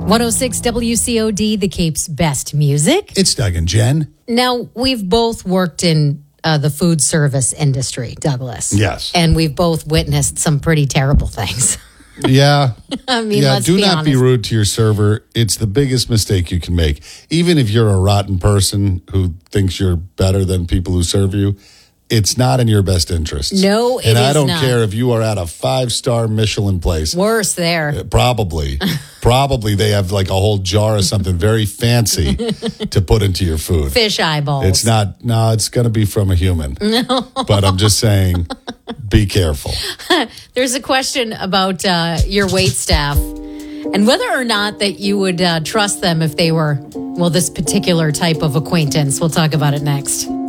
106 WCOD, the Cape's best music. It's Doug and Jen. Now, we've both worked in the food service industry, Douglas. Yes. And we've both witnessed some pretty terrible things. Yeah. I mean, yeah, let's do be not honest. be rude to your server. It's the biggest mistake you can make. Even if you're a rotten person who thinks you're better than people who serve you, it's not in your best interest. No, it And I is don't not. care if you are at a 5-star Michelin place. Worse there. Probably they have like a whole jar of something very fancy to put into your food. Fish eyeballs. It's not, no, it's going to be from a human. No. But I'm just saying, be careful. There's a question about your wait staff and whether or not that you would trust them if they were, well, this particular type of acquaintance. We'll talk about it next.